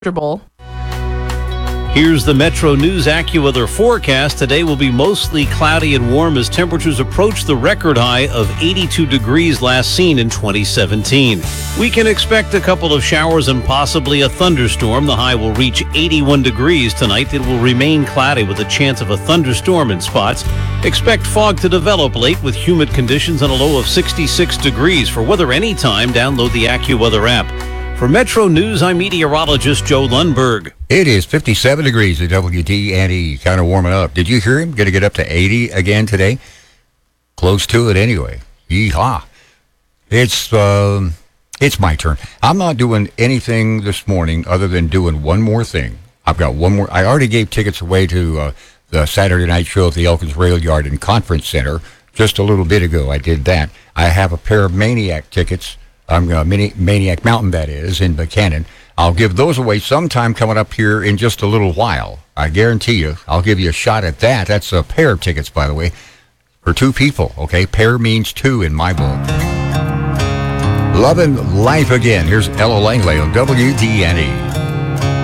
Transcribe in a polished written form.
comfortable. Here's the Metro News AccuWeather forecast. Today will be mostly cloudy and warm as temperatures approach the record high of 82 degrees last seen in 2017. We can expect a couple of showers and possibly a thunderstorm. The high will reach 81 degrees tonight. It will remain cloudy with a chance of a thunderstorm in spots. Expect fog to develop late with humid conditions and a low of 66 degrees. For weather anytime, download the AccuWeather app. For Metro News, I'm meteorologist Joe Lundberg. It is 57 degrees at WD&E, kind of warming up. Did you hear him? Going to get up to 80 again today? Close to it anyway. Yeehaw. It's my turn. I'm not doing anything this morning other than doing one more thing. I've got one more. I already gave tickets away to the Saturday night show at the Elkins Rail Yard and Conference Center. Just a little bit ago, I did that. I have a pair of Maniac tickets. Maniac Mountain, that is, in Buchanan. I'll give those away sometime coming up here in just a little while. I guarantee you, I'll give you a shot at that. That's a pair of tickets, by the way, for two people, okay? Pair means two in my book. Loving life again. Here's Ella Langley on WD&E.